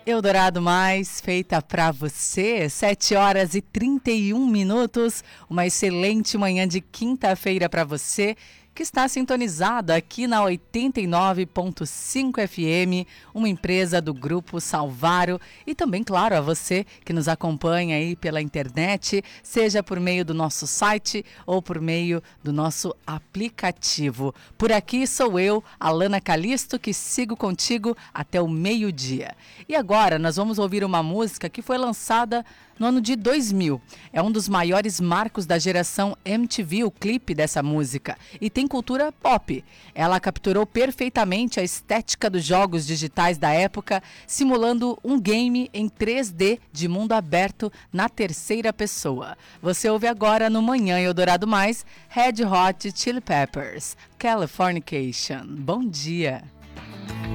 Eldorado Mais, feita para você, 7 horas e 31 minutos. Uma excelente manhã de quinta-feira para você que está sintonizado aqui na 89.5 FM, uma empresa do Grupo Salvaro, e também, claro, a você que nos acompanha aí pela internet, seja por meio do nosso site ou por meio do nosso aplicativo. Por aqui sou eu, Alana Calisto, que sigo contigo até o meio-dia. E agora nós vamos ouvir uma música que foi lançada no ano de 2000. É um dos maiores marcos da geração MTV, o clipe dessa música, e tem cultura pop. Ela capturou perfeitamente a estética dos jogos digitais da época, simulando um game em 3D de mundo aberto na terceira pessoa. Você ouve agora no Manhã Eldorado Mais, Red Hot Chili Peppers, Californication. Bom dia!